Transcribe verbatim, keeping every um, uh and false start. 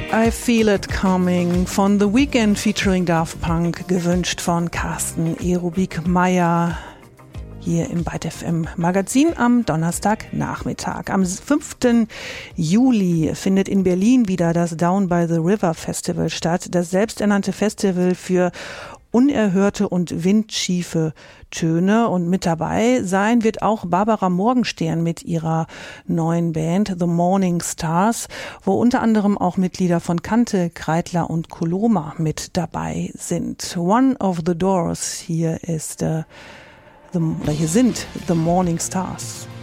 I Feel It Coming von The Weeknd featuring Daft Punk, gewünscht von Carsten Erubik-Meyer hier im Byte F M Magazin am Donnerstagnachmittag. Am fünften Juli findet in Berlin wieder das Down by the River Festival statt, das selbsternannte Festival für unerhörte und windschiefe Töne, und mit dabei sein wird auch Barbara Morgenstern mit ihrer neuen Band The Morning Stars, wo unter anderem auch Mitglieder von Kante, Kreidler und Koloma mit dabei sind. One of the Doors, hier ist äh, the, hier sind The Morning Stars.